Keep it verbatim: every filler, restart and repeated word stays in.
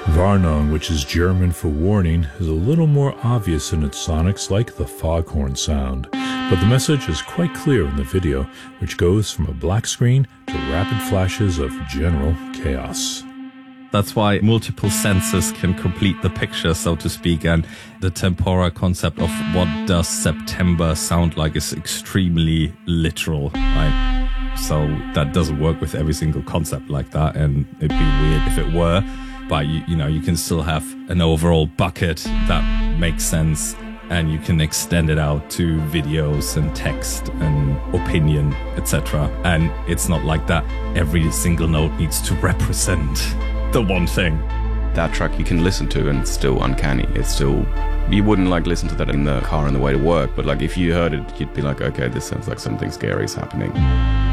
Warnung, which is German for warning, is a little more obvious in its sonics, like the foghorn sound. But the message is quite clear in the video, which goes from a black screen to rapid flashes of general chaos. That's why multiple senses can complete the picture, so to speak, and the tempora concept of what does September sound like is extremely literal, right? So that doesn't work with every single concept like that, and it'd be weird if it were, but you, you know, you can still have an overall bucket that makes sense, and you can extend it out to videos and text and opinion, et cetera. And it's not like that every single note needs to represent the one thing. That track you can listen to and it's still uncanny. It's still, you wouldn't like listen to that in the car on the way to work, but like if you heard it, you'd be like, okay, this sounds like something scary is happening.